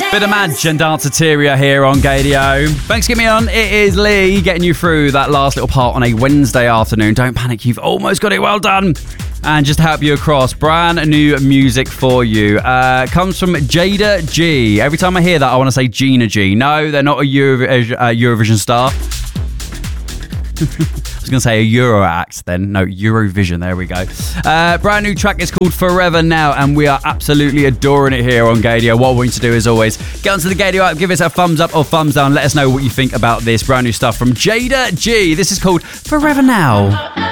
Bit of Madge and Danceteria here on Gadio. Thanks for getting me on. It is Lee getting you through that last little part on a Wednesday afternoon. Don't panic, you've almost got it. Well done. And just to help you across, brand new music for you. Comes from Jada G. Every time I hear that, I want to say Gina G. No, they're not a Eurovision star. I was going to say a Euro act then. No, Eurovision. There we go. Brand new track is called Forever Now, and we are absolutely adoring it here on Gadio. What we want to do is always get onto the Gadio app, give us a thumbs up or thumbs down. Let us know what you think about this brand new stuff from Jada G. This is called Forever Now.